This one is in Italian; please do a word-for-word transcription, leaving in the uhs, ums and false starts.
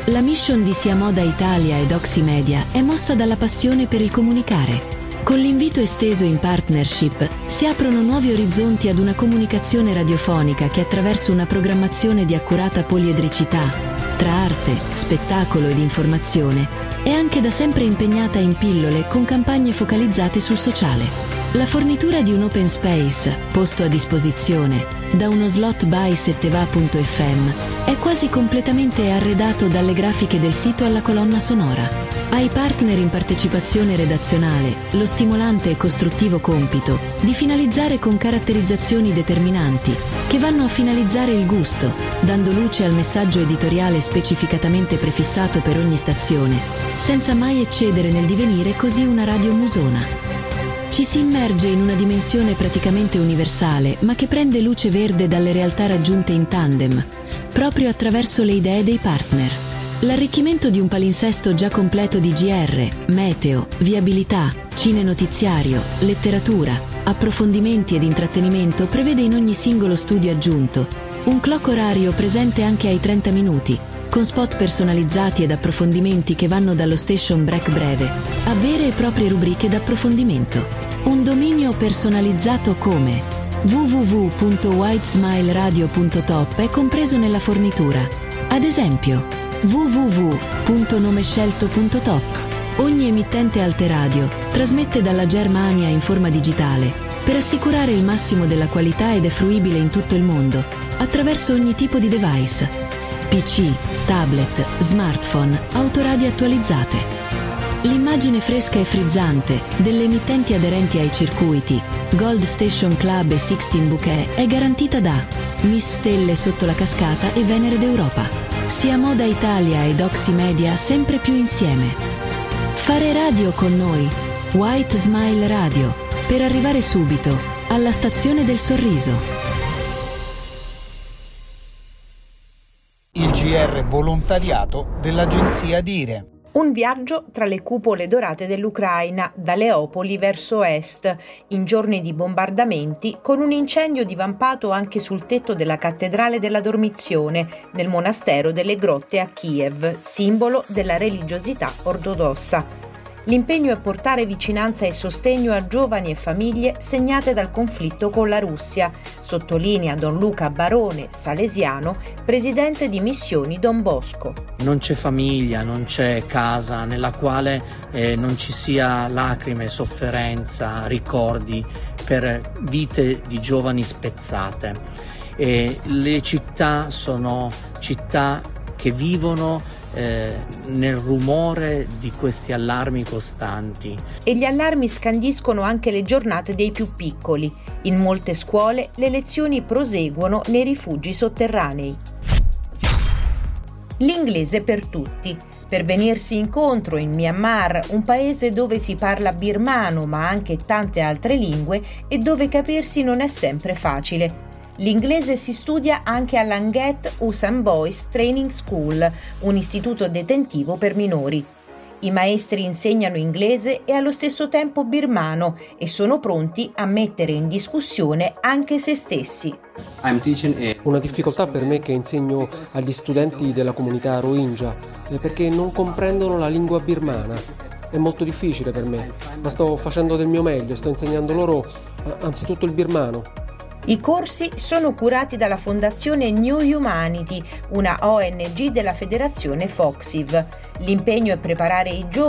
La mission di Sia Moda Italia ed Oximedia è mossa dalla passione per il comunicare. Con l'invito esteso in partnership si aprono nuovi orizzonti ad una comunicazione radiofonica che attraverso una programmazione di accurata poliedricità, tra arte, spettacolo ed informazione, è anche da sempre impegnata in pillole con campagne focalizzate sul sociale. La fornitura di un open space, posto a disposizione, da uno slot by setteva punto effe emme, è quasi completamente arredato dalle grafiche del sito alla colonna sonora. Ai partner in partecipazione redazionale lo stimolante e costruttivo compito di finalizzare con caratterizzazioni determinanti che vanno a finalizzare il gusto, dando luce al messaggio editoriale specificatamente prefissato per ogni stazione, senza mai eccedere nel divenire così una radio musona. Ci si immerge in una dimensione praticamente universale, ma che prende luce verde dalle realtà raggiunte in tandem, proprio attraverso le idee dei partner. L'arricchimento di un palinsesto già completo di G R, meteo, viabilità, cinenotiziario, letteratura, approfondimenti ed intrattenimento prevede in ogni singolo studio aggiunto un clock orario presente anche ai trenta minuti, con spot personalizzati ed approfondimenti che vanno dallo station break breve a vere e proprie rubriche d'approfondimento. Un dominio personalizzato come w w w punto whitesmileradio punto top è compreso nella fornitura. Ad esempio, w w w punto nomescelto punto top. Ogni emittente Alteradio trasmette dalla Germania in forma digitale per assicurare il massimo della qualità ed è fruibile in tutto il mondo attraverso ogni tipo di device: P C, tablet, smartphone, autoradio attualizzate. L'immagine fresca e frizzante delle emittenti aderenti ai circuiti Gold Station Club e Sixteen Bouquet è garantita da Miss Stelle sotto la cascata e Venere d'Europa. Sia Moda Italia ed Oximedia sempre più insieme. Fare radio con noi, White Smile Radio, per arrivare subito alla stazione del sorriso. Il G R volontariato dell'agenzia Dire. Un viaggio tra le cupole dorate dell'Ucraina, da Leopoli verso est, in giorni di bombardamenti, con un incendio divampato anche sul tetto della cattedrale della Dormizione, nel monastero delle Grotte a Kiev, simbolo della religiosità ortodossa. L'impegno è portare vicinanza e sostegno a giovani e famiglie segnate dal conflitto con la Russia, sottolinea Don Luca Barone, salesiano, presidente di Missioni Don Bosco. Non c'è famiglia, non c'è casa nella quale eh, non ci sia lacrime, sofferenza, ricordi per vite di giovani spezzate. E le città sono città che vivono Eh, nel rumore di questi allarmi costanti. E gli allarmi scandiscono anche le giornate dei più piccoli. In molte scuole le lezioni proseguono nei rifugi sotterranei. L'inglese per tutti. Per venirsi incontro in Myanmar, un paese dove si parla birmano ma anche tante altre lingue e dove capirsi non è sempre facile. L'inglese si studia anche all'Anget Usan Boys Training School, un istituto detentivo per minori. I maestri insegnano inglese e allo stesso tempo birmano e sono pronti a mettere in discussione anche se stessi. Una difficoltà per me che insegno agli studenti della comunità Rohingya è perché non comprendono la lingua birmana. È molto difficile per me, ma sto facendo del mio meglio, sto insegnando loro anzitutto il birmano. I corsi sono curati dalla Fondazione New Humanity, una O N G della Federazione Foxiv. L'impegno è preparare i giovani